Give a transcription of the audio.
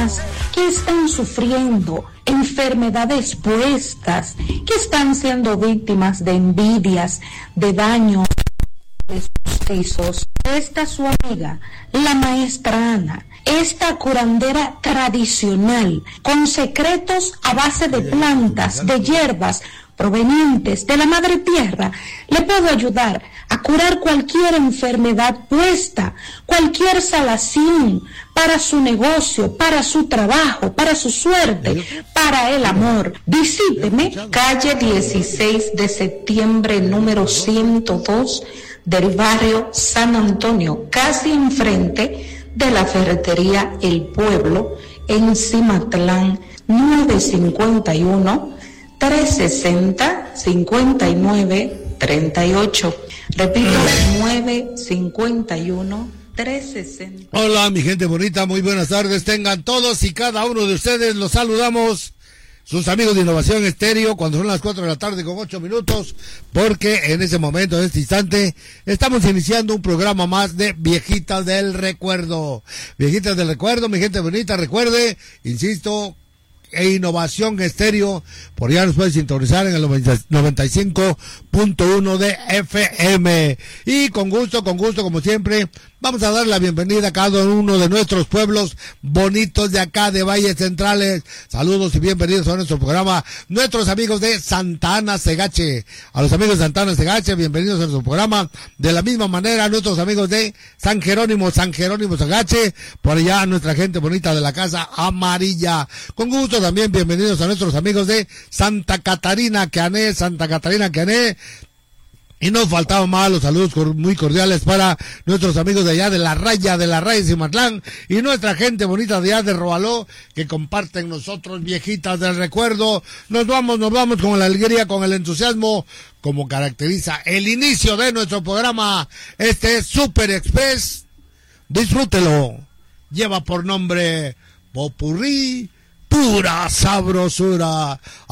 personas que están sufriendo enfermedades puestas, que están siendo víctimas de envidias, de daño de sus hijos. Esta su amiga, la maestra Ana, esta curandera tradicional, con secretos a base de plantas, de hierbas provenientes de la madre tierra, le puedo ayudar a curar cualquier enfermedad puesta, cualquier salazón para su negocio, para su trabajo, para su suerte, para el amor. Visíteme, calle 16 de septiembre, número 102, del barrio San Antonio, casi enfrente de la ferretería El Pueblo, en Cimatlán, 951-360-5938. Repito, 951-360. Hola, mi gente bonita, muy buenas tardes. Tengan todos y cada uno de ustedes, los saludamos. Sus amigos de Innovación Estéreo, cuando son las 4 de la tarde con 8 minutos, porque en ese momento, en este instante, estamos iniciando un programa más de Viejitas del Recuerdo. Viejitas del Recuerdo, mi gente bonita, recuerde, insisto, Innovación Estéreo, por ya nos puede sintonizar en el 95.1 de FM. Y con gusto, como siempre, vamos a dar la bienvenida a cada uno de nuestros pueblos bonitos de acá, de Valles Centrales. Saludos y bienvenidos a nuestro programa. Nuestros amigos de Santa Ana Segache. A los amigos de Santa Ana Segache, bienvenidos a nuestro programa. De la misma manera, a nuestros amigos de San Jerónimo Segache. Por allá, a nuestra gente bonita de la Casa Amarilla. Con gusto también, bienvenidos a nuestros amigos de Santa Catarina Queané. Y nos faltaban más los saludos muy cordiales para nuestros amigos de allá de la Raya de Cimatlán, y nuestra gente bonita de allá de Roaló, que comparten nosotros, Viejitas del Recuerdo. Nos vamos con la alegría, con el entusiasmo, como caracteriza el inicio de nuestro programa. Este es Super Express. Disfrútelo. Lleva por nombre Popurrí, pura sabrosura.